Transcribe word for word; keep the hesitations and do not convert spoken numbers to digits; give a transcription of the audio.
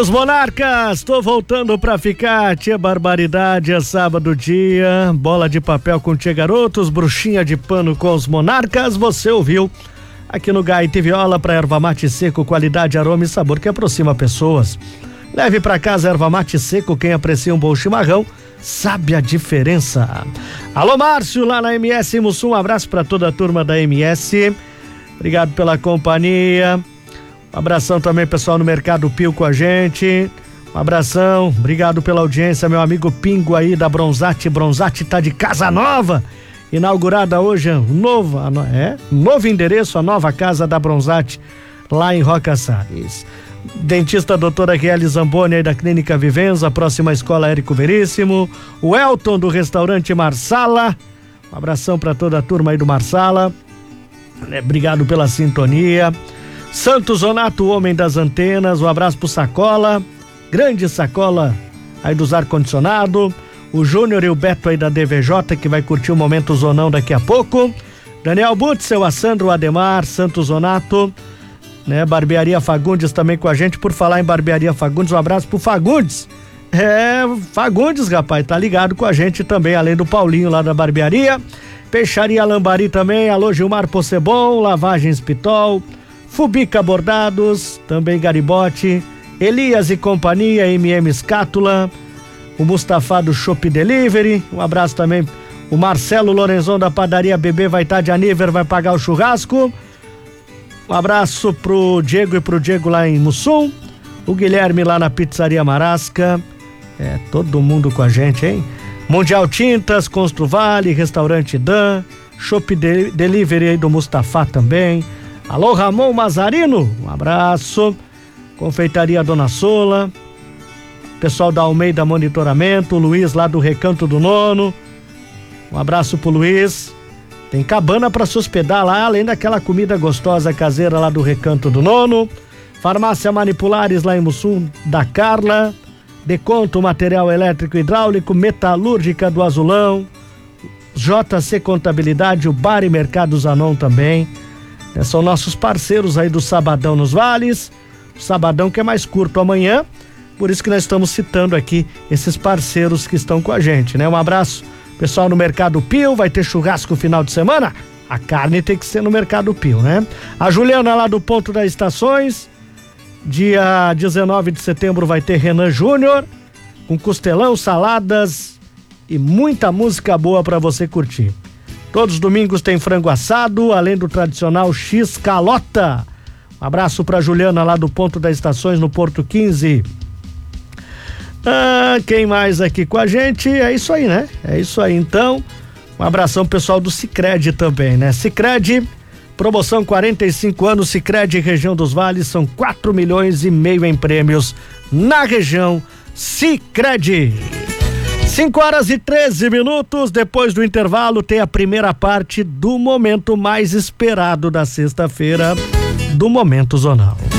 Os Monarcas, tô voltando pra ficar, tia barbaridade, é sábado dia, bola de papel com tia garotos, bruxinha de pano com os Monarcas, você ouviu aqui no Gaita e Viola pra erva mate seco, qualidade, aroma e sabor que aproxima pessoas. Leve pra casa erva mate seco, quem aprecia um bom chimarrão sabe a diferença. Alô Márcio, lá na M S Mussum, um abraço pra toda a turma da M S, obrigado pela companhia. Um abração também, pessoal, no Mercado Pio com a gente. Um abração, obrigado pela audiência, meu amigo Pingo aí da Bronzate. Bronzate tá de casa nova, inaugurada hoje, um novo, é, novo endereço, a nova casa da Bronzate, lá em Roca Salles. Dentista doutora Kelly Zamboni aí da Clínica Vivenza, próxima escola Érico Veríssimo. O Elton do restaurante Marsala. Um abração para toda a turma aí do Marsala. Obrigado pela sintonia. Santos Zonato, o homem das antenas, um abraço pro Sacola, grande Sacola aí dos ar-condicionado, o Júnior e o Beto aí da D V J, que vai curtir o Momento Zonão daqui a pouco, Daniel Butzel, a Sandro, o Ademar, Santos Zonato, né, Barbearia Fagundes também com a gente. Por falar em Barbearia Fagundes, um abraço pro Fagundes, é, Fagundes, rapaz, tá ligado com a gente também, além do Paulinho lá da barbearia. Peixaria Lambari também, alô Gilmar Possebon, Lavagens Pitol, Fubica Bordados, também Garibote, Elias e Companhia, M M Escátula, o Mustafa do Shop Delivery, um abraço também, o Marcelo Lorenzon da Padaria Bebê vai estar de aniversário, vai pagar o churrasco, um abraço pro Diego e pro Diego lá em Mussum, o Guilherme lá na Pizzaria Marasca, é, todo mundo com a gente, hein? Mundial Tintas, Constru Vale, Restaurante Dan, Shop de- Delivery aí do Mustafa também. Alô Ramon Mazarino, um abraço. Confeitaria Dona Sola, pessoal da Almeida Monitoramento, Luiz lá do Recanto do Nono, um abraço pro Luiz. Tem cabana para se hospedar lá, além daquela comida gostosa caseira lá do Recanto do Nono. Farmácia Manipulares lá em Mussum, da Carla. Deconto Material Elétrico e Hidráulico, Metalúrgica do Azulão, J C Contabilidade, o Bar e Mercado Zanon também. São nossos parceiros aí do Sabadão nos Vales, Sabadão que é mais curto amanhã, por isso que nós estamos citando aqui esses parceiros que estão com a gente, né? Um abraço, pessoal no Mercado Pio, vai ter churrasco final de semana? A carne tem que ser no Mercado Pio, né? A Juliana lá do Ponto das Estações, dia dezenove de setembro vai ter Renan Júnior, com costelão, saladas e muita música boa para você curtir. Todos os domingos tem frango assado, além do tradicional X Calota. Um abraço pra Juliana lá do Ponto das Estações, no Porto quinze. Ah, quem mais aqui com a gente? É isso aí, né? É isso aí, então. Um abração pro pessoal do Sicredi também, né? Sicredi, promoção quarenta e cinco anos, Sicredi região dos Vales, são quatro milhões e meio em prêmios na região Sicredi. cinco horas e treze minutos, depois do intervalo tem a primeira parte do momento mais esperado da sexta-feira do Momento Zonal.